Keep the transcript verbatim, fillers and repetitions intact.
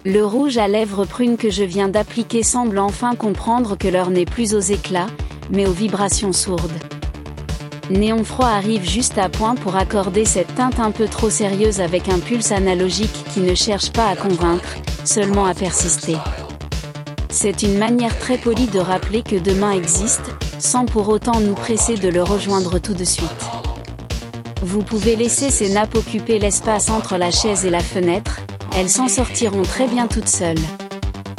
Le rouge à lèvres prune que je viens d'appliquer semble enfin comprendre que l'heure n'est plus aux éclats, mais aux vibrations sourdes. Néon froid arrive juste à point pour accorder cette teinte un peu trop sérieuse avec un pulse analogique qui ne cherche pas à convaincre, seulement à persister. C'est une manière très polie de rappeler que demain existe, sans pour autant nous presser de le rejoindre tout de suite. Vous pouvez laisser ces nappes occuper l'espace entre la chaise et la fenêtre, elles s'en sortiront très bien toutes seules.